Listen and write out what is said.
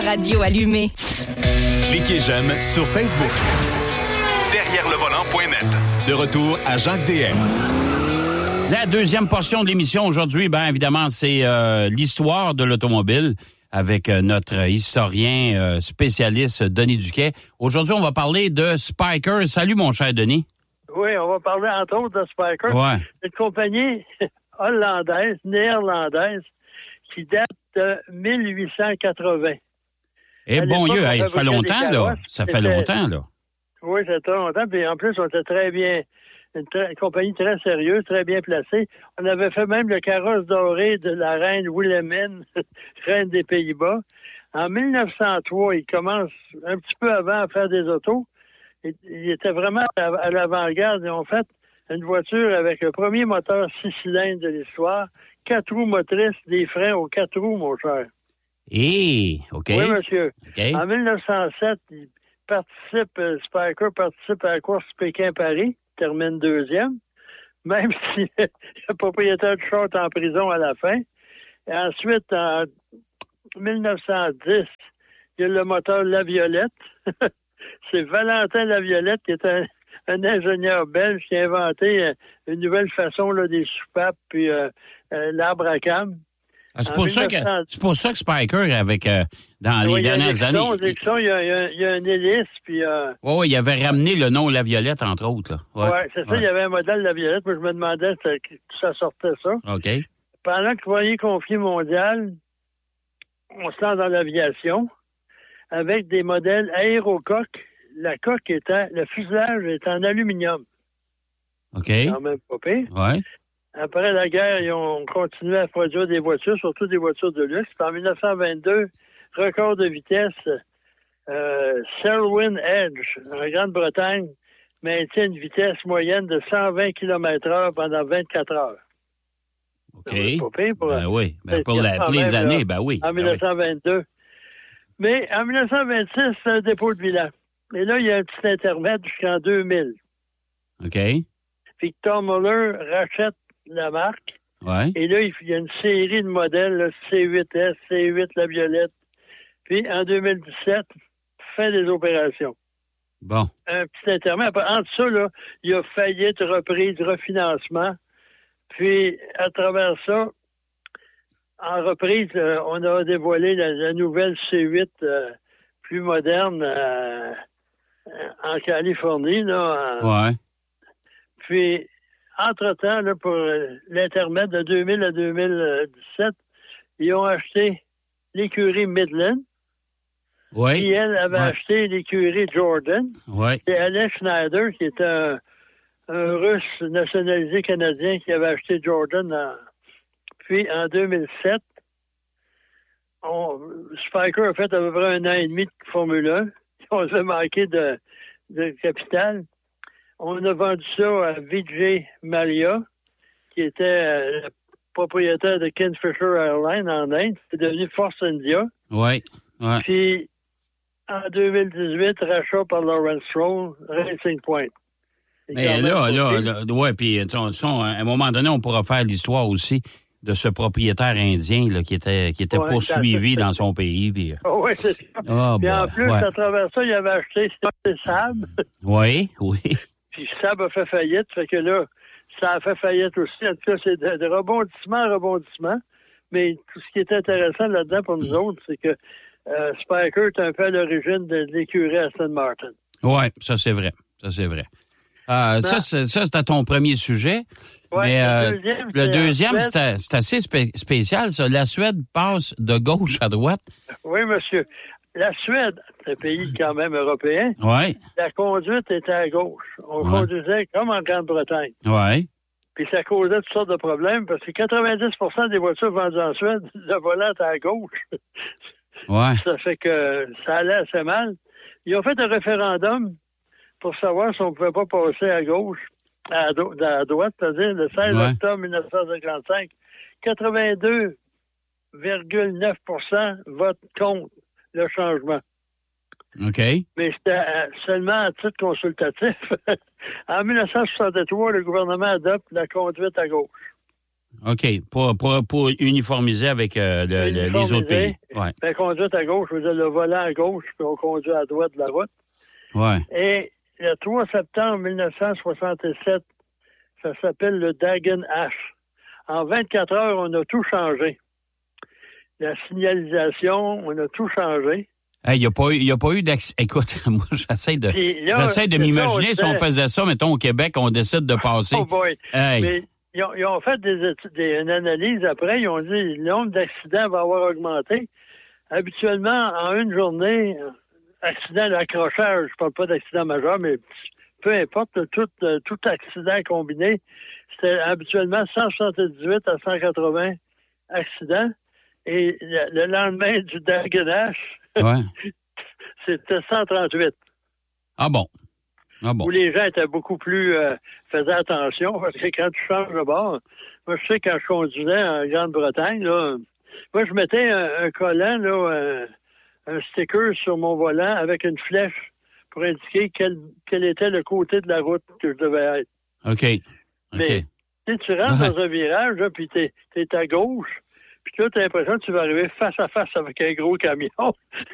Radio allumée. Cliquez j'aime sur Facebook. Derrière le volant.net. De retour à Jacques DM. La deuxième portion de l'émission aujourd'hui, bien évidemment, c'est l'histoire de l'automobile avec notre historien spécialiste Denis Duquet. Aujourd'hui, on va parler de Spyker. Salut, mon cher Denis. Oui, on va parler entre autres de Spyker. Ouais. C'est une compagnie hollandaise, néerlandaise, qui date de 1880. Eh bon Dieu, ça fait longtemps, là. Ça fait longtemps, là. Oui, ça fait très longtemps. Puis en plus, on était très bien, une compagnie très sérieuse, très bien placée. On avait fait même le carrosse doré de la reine Wilhelmine, reine des Pays-Bas. En 1903, il commence un petit peu avant à faire des autos. Il était vraiment à l'avant-garde. Ils ont fait une voiture avec le premier moteur 6 cylindres de l'histoire, 4 roues motrices, des freins aux 4 roues, mon cher. OK. Oui, monsieur. Okay. En 1907, Spyker participe à la course Pékin-Paris, termine deuxième, même si le propriétaire du char est en prison à la fin. Et ensuite, en 1910, il y a le moteur Laviolette. C'est Valentin Laviolette qui est un ingénieur belge qui a inventé une nouvelle façon là, des soupapes puis l'arbre à cames. Ah, c'est pour ça que Spyker, avec dans les dernières années... Il y a un hélice, puis... Oui, il avait ramené le nom Laviolette, entre autres. Oui, c'est ça, il y avait un modèle Laviolette, mais je me demandais si ça sortait ça. OK. Pendant le premier conflit mondial, on se lance dans l'aviation avec des modèles aérocoques. La coque le fuselage est en aluminium. OK. Quand même pas pire. Oui. Après la guerre, ils ont continué à produire des voitures, surtout des voitures de luxe. Puis en 1922, record de vitesse, Selwyn Edge, en Grande-Bretagne, maintient une vitesse moyenne de 120 km/h pendant 24 heures. OK. C'est pas pire pour, oui. Pour les années, oui. En 1922. Mais en 1926, c'est un dépôt de bilan. Et là, il y a un petit intermède jusqu'en 2000. OK. Victor Muller rachète la marque. Ouais. Et là, il y a une série de modèles, là, C8S, C8 Laviolette. Puis, en 2017, fin des opérations. Bon. Un petit intermède. Entre ça, là, il y a faillite, reprise, refinancement. Puis, à travers ça, en reprise, on a dévoilé la nouvelle C8 plus moderne en Californie. Là, ouais. Puis, entre-temps, là, pour l'intermède de 2000 à 2017, ils ont acheté l'écurie Midland. Oui. Puis elle avait acheté l'écurie Jordan. Oui. C'est Alex Schneider, qui est un Russe nationalisé canadien qui avait acheté Jordan. Puis, en 2007, Spyker a fait à peu près 1 an et demi de Formule 1. On s'est manqué de capital. On a vendu ça à Vijay Mallya, qui était le propriétaire de Kingfisher Airlines en Inde. C'est devenu Force India. Oui. Ouais. Puis, en 2018, rachat par Lawrence Stroll, Racing Point. Mais ouais, puis à un moment donné, on pourra faire l'histoire aussi de ce propriétaire indien là, qui était poursuivi dans son pays. Puis... Oui, c'est ça. Puis en plus, à travers ça, il avait acheté Saab. Oui. Puis Saab a fait faillite, fait que là, ça a fait faillite aussi. En tout cas, c'est de rebondissement en rebondissement. Mais tout ce qui est intéressant là-dedans pour nous autres, c'est que Spyker est un peu à l'origine de l'écurie Aston Martin. Oui, ça c'est vrai. Ça, c'était ton premier sujet. Ouais, mais le deuxième, c'est assez spécial, ça. La Suède passe de gauche à droite. Oui, monsieur. La Suède, c'est un pays quand même européen. Oui. La conduite était à gauche. On conduisait comme en Grande-Bretagne. Oui. Puis ça causait toutes sortes de problèmes parce que 90% des voitures vendues en Suède, le volant était à gauche. Ouais. Ça fait que ça allait assez mal. Ils ont fait un référendum pour savoir si on ne pouvait pas passer à gauche, à droite, c'est-à-dire le 16 octobre 1955. 82,9% votent contre le changement. OK. Mais c'était seulement à titre consultatif. En 1963, le gouvernement adopte la conduite à gauche. OK. Pour uniformiser avec les autres pays. Ouais. Fait conduite à gauche, je veux dire le volant à gauche, puis on conduit à droite de la route. Ouais. Et le 3 septembre 1967, ça s'appelle le Dagen Ash. En 24 heures, on a tout changé. La signalisation, on a tout changé. Il n'y a pas eu d'accident. Écoute, moi, j'essaie de m'imaginer si on faisait ça, mettons, au Québec, on décide de passer. Oh boy. Hey. Mais ils ont fait une analyse après, ils ont dit que le nombre d'accidents va avoir augmenté. Habituellement, en une journée, accident d'accrochage, je parle pas d'accident majeur, mais peu importe, tout accident combiné, c'était habituellement 178 à 180 accidents. Et le lendemain du Dagenash, c'était 138. Ah bon? Où les gens étaient beaucoup plus faisaient attention, parce que quand tu changes de bord, moi je sais quand je conduisais en Grande-Bretagne, là, moi je mettais un collant, là, un sticker sur mon volant avec une flèche pour indiquer quel était le côté de la route que je devais être. OK. Mais tu rentres dans un virage, là, puis t'es à gauche, puis là, tu as l'impression que tu vas arriver face à face avec un gros camion.